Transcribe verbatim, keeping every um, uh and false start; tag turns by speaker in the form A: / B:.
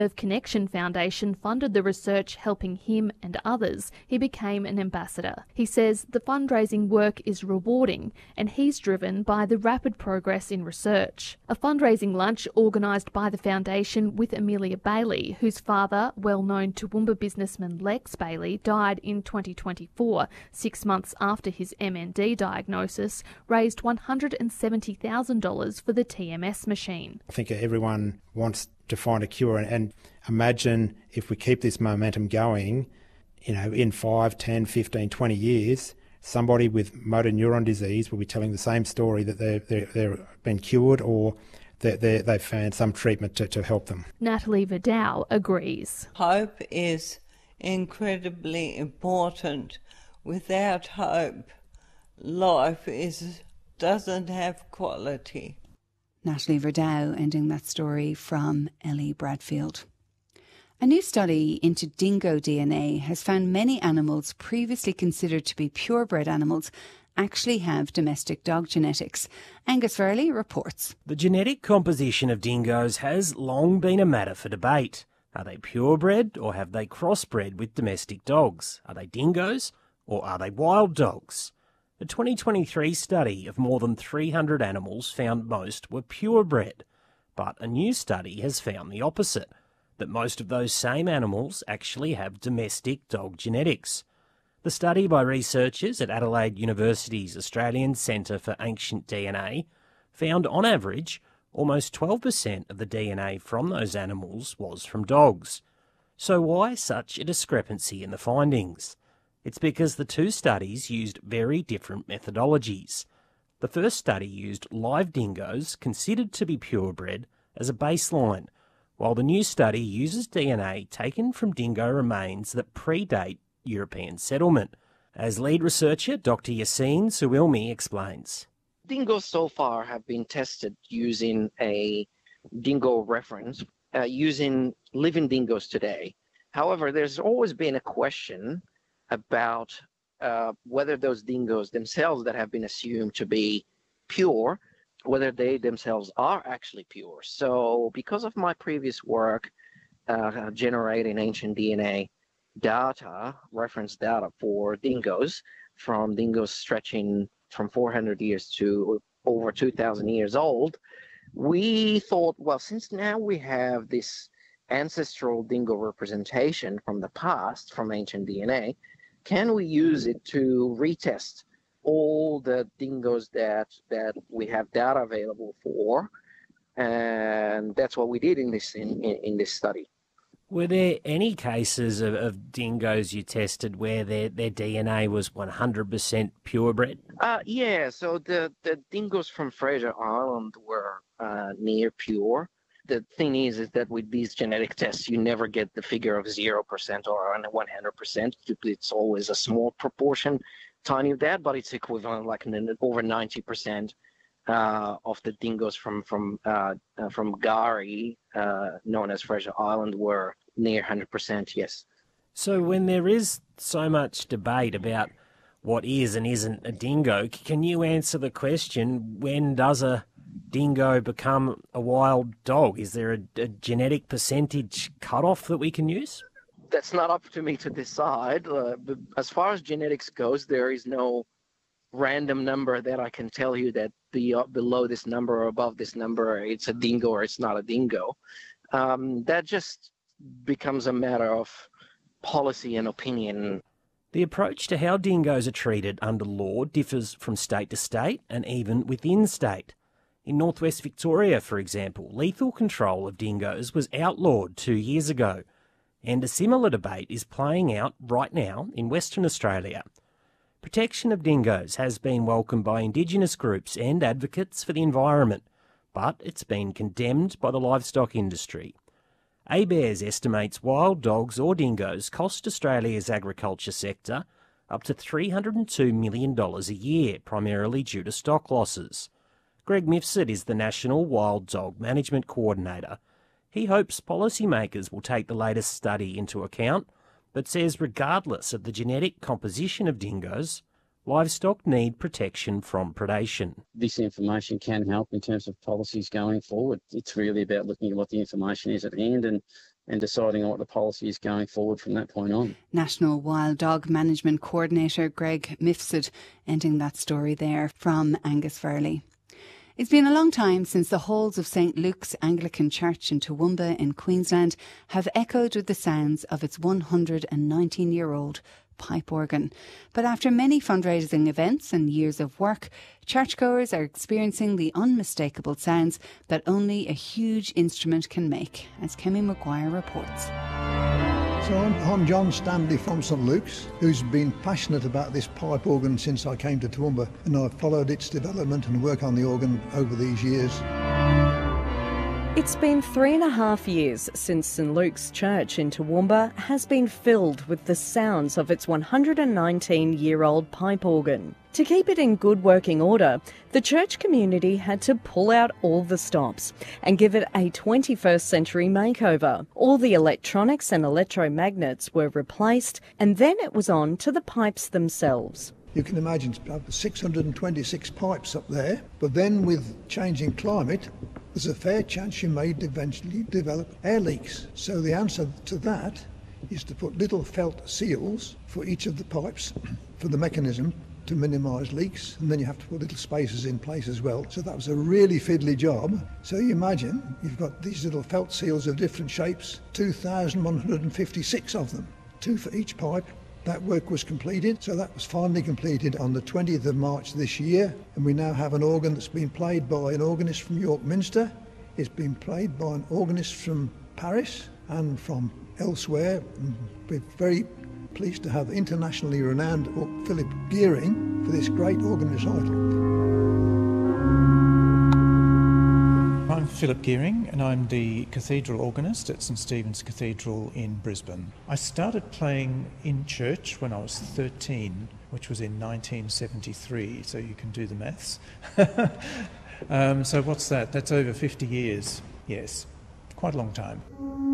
A: Earth Connection Foundation funded the research, helping him and others. He became an ambassador. He says the fundraising work is rewarding and he's driven by the rapid progress in research. A fundraising lunch organised by the foundation with Amelia Bailey, whose father, well-known Toowoomba businessman Lex Bailey, died in twenty twenty-four, six months after his M N D diagnosis, raised one hundred seventy thousand dollars for the T M S machine.
B: I think everyone wants to find a cure, and, and imagine if we keep this momentum going, you know, in five, ten, fifteen, twenty years, somebody with motor neuron disease will be telling the same story, that they're, they're, they've been cured or that they've found some treatment to, to help them.
A: Natalie Vidal agrees.
C: Hope is incredibly important. Without hope, life is doesn't have quality.
D: Natalie Verdau ending that story from Ellie Bradfield. A new study into dingo D N A has found many animals previously considered to be purebred animals actually have domestic dog genetics. Angus Fairley reports.
E: The genetic composition of dingoes has long been a matter for debate. Are they purebred or have they crossbred with domestic dogs? Are they dingoes or are they wild dogs? A twenty twenty-three study of more than three hundred animals found most were purebred, but a new study has found the opposite, that most of those same animals actually have domestic dog genetics. The study by researchers at Adelaide University's Australian Centre for Ancient D N A found, on average, almost twelve percent of the D N A from those animals was from dogs. So why such a discrepancy in the findings? It's because the two studies used very different methodologies. The first study used live dingoes considered to be purebred as a baseline, while the new study uses D N A taken from dingo remains that predate European settlement. As lead researcher, Doctor Yassine Suilmi explains.
F: Dingoes so far have been tested using a dingo reference, uh, using living dingoes today. However, there's always been a question about uh, whether those dingoes themselves that have been assumed to be pure, whether they themselves are actually pure. So because of my previous work uh, generating ancient D N A data, reference data for dingoes, from dingoes stretching from four hundred years to over two thousand years old, we thought, well, since now we have this ancestral dingo representation from the past, from ancient D N A, can we use it to retest all the dingoes that that we have data available for? And that's what we did in this in, in, in this study.
E: Were there any cases of, of dingoes you tested where their, their D N A was one hundred percent purebred?
F: Uh, yeah, so the, the dingoes from Fraser Island were uh, near pure. The thing is, is that with these genetic tests, you never get the figure of zero percent or one hundred percent. It's always a small proportion, tiny of that, but it's equivalent, like over ninety percent uh, of the dingoes from from uh, uh, from Gari, uh, known as Fraser Island, were near one hundred percent, yes.
E: So when there is so much debate about what is and isn't a dingo, can you answer the question, when does a dingo become a wild dog? Is there a, a genetic percentage cutoff that we can use?
F: That's not up to me to decide. Uh, but as far as genetics goes, there is no random number that I can tell you that be, uh, below this number or above this number, it's a dingo or it's not a dingo. Um, that just becomes a matter of policy and opinion.
E: The approach to how dingoes are treated under law differs from state to state and even within state. In northwest Victoria, for example, lethal control of dingoes was outlawed two years ago, and a similar debate is playing out right now in Western Australia. Protection of dingoes has been welcomed by Indigenous groups and advocates for the environment, but it's been condemned by the livestock industry. ABARES estimates wild dogs or dingoes cost Australia's agriculture sector up to three hundred two million dollars a year, primarily due to stock losses. Greg Mifsud is the National Wild Dog Management Coordinator. He hopes policymakers will take the latest study into account, but says regardless of the genetic composition of dingoes, livestock need protection from predation.
G: This information can help in terms of policies going forward. It's really about looking at what the information is at hand and and deciding on what the policy is going forward from that point on.
D: National Wild Dog Management Coordinator Greg Mifsud ending that story there from Angus Farley. It's been a long time since the halls of Saint Luke's Anglican Church in Toowoomba in Queensland have echoed with the sounds of its one hundred nineteen-year-old pipe organ. But after many fundraising events and years of work, churchgoers are experiencing the unmistakable sounds that only a huge instrument can make, as Kemi Maguire reports.
H: So I'm, I'm John Stanley from Saint Luke's, who's been passionate about this pipe organ since I came to Toowoomba, and I've followed its development and work on the organ over these years.
I: It's been three and a half years since Saint Luke's Church in Toowoomba has been filled with the sounds of its one hundred nineteen-year-old pipe organ. To keep it in good working order, the church community had to pull out all the stops and give it a twenty-first century makeover. All the electronics and electromagnets were replaced, and then it was on to the pipes themselves.
H: You can imagine six hundred twenty-six pipes up there, but then with changing climate, there's a fair chance you may eventually develop air leaks. So the answer to that is to put little felt seals for each of the pipes for the mechanism to minimise leaks, and then you have to put little spacers in place as well. So that was a really fiddly job. So you imagine you've got these little felt seals of different shapes, two thousand one hundred fifty-six of them, two for each pipe. That work was completed, so that was finally completed on the twentieth of March this year, and we now have an organ that's been played by an organist from York Minster. It's been played by an organist from Paris and from elsewhere. And we're very pleased to have internationally renowned Philip Gearing for this great organ recital.
J: I'm Philip Gearing and I'm the cathedral organist at St Stephen's Cathedral in Brisbane. I started playing in church when I was thirteen, which was in nineteen seventy-three, so you can do the maths. um, so what's that? That's over fifty years. Yes, quite a long time.